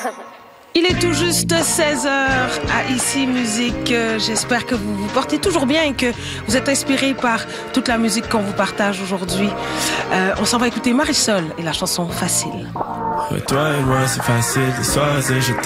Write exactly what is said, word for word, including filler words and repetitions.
Il est tout juste seize heures à Ici Musique. J'espère que vous vous portez toujours bien et que vous êtes inspirés par toute la musique qu'on vous partage aujourd'hui. Euh, on s'en va écouter Marisol et la chanson Facile. Ouais, toi et moi c'est facile, des soirs et je